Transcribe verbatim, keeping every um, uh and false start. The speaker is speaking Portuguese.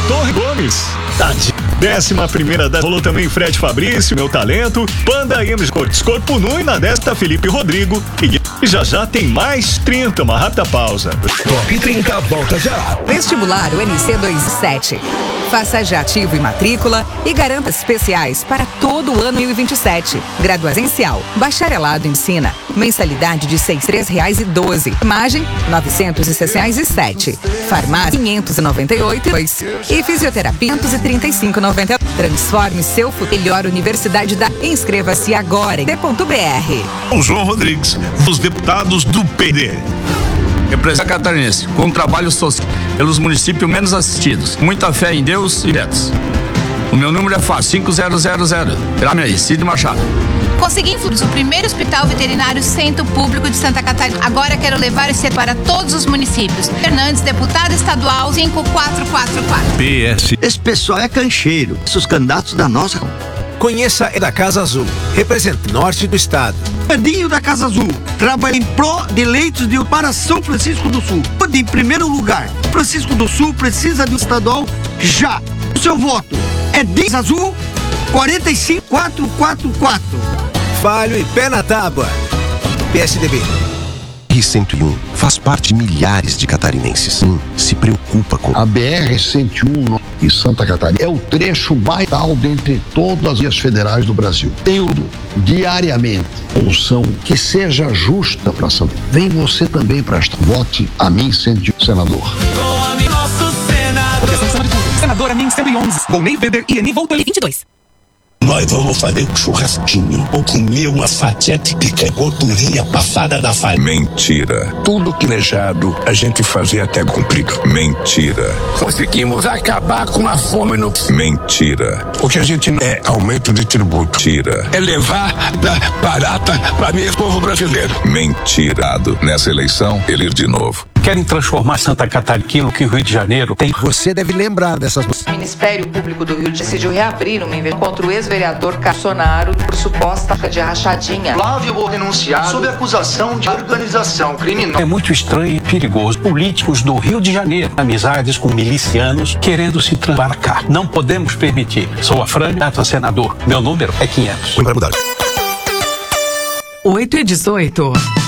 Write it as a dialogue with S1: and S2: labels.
S1: Torre Gomes. Tadinho. Décima primeira da rolou também Fred Fabrício, Meu Talento, Panda e M Cortes Corpo Nu, e na desta Felipe Rodrigo. E já já tem mais trinta, uma rápida pausa.
S2: Top trinta volta já.
S3: Vestibular U N C dois sete. Faça já ativo e matrícula e garanta especiais para todo o ano dois mil e vinte e sete. Graduação, bacharelado ensina. Mensalidade de seis três reais e doze. Imagem novecentos e sessenta reais e sete. Farmácia quinhentos e noventa e oito dois. E fisioterapia quinhentos e trinta e cinco noventa. Transforme seu futuro. Melhor Universidade da. Inscreva-se agora em d ponto b r.
S4: O João Rodrigues, dos deputados do P D.
S5: Representa catarinense, com trabalho social pelos municípios menos assistidos. Muita fé em Deus e betos. O meu número é fácil, cinco zero zero zero. Grame aí, Cid Machado.
S6: Consegui em Flores, o primeiro hospital veterinário centro público de Santa Catarina. Agora quero levar esse para todos os municípios. Fernandes, deputado estadual, cinco quatro quatro quatro.
S4: P S.
S7: Esse pessoal é cancheiro. Os candidatos da nossa...
S2: Conheça é da Casa Azul, representante norte do estado.
S7: Fernandinho da Casa Azul trabalha em pró de leitos de para São Francisco do Sul. Em primeiro lugar, Francisco do Sul precisa do estadual já. O seu voto é D Azul quatro cinco quatro quatro quatro.
S2: Falho e pé na tábua. P S D B.
S8: R cento e um faz parte de milhares de catarinenses. Sim, se preocupa com...
S9: A B R cento e um em Santa Catarina é o trecho mais alto dentre todas as vias federais do Brasil. Tenho diariamente solução que seja justa para Santa. Vem você também para esta. Vote a mim, sendo senador.
S2: Senadora Min cento e onze. Volney Weber e Eni voltou em vinte e dois.
S10: Nós vamos fazer um churrasquinho ou comer uma fatia típica, gordurinha passada da farinha.
S4: Mentira. Tudo planejado a gente fazia até cumprido. Mentira.
S10: Conseguimos acabar com a fome no...
S4: Mentira.
S10: O que a gente não é aumento de tributo.
S4: Mentira.
S10: É levar da barata para mim, povo brasileiro.
S4: Mentirado. Nessa eleição, ele ir de novo.
S11: Querem transformar Santa Catarina no que o Rio de Janeiro tem.
S2: Você deve lembrar dessas...
S12: O Ministério Público do Rio de Janeiro decidiu reabrir uma investigação contra o ex-vereador Bolsonaro por suposta de rachadinha.
S13: Flávio renunciado sob acusação de organização criminosa.
S11: É muito estranho e perigoso. Políticos do Rio de Janeiro, amizades com milicianos, querendo se transbarcar. Não podemos permitir. Sou a Fran, a senador. Meu número é quinhentos.
S2: Vamos mudar.
S3: oito e dezoito.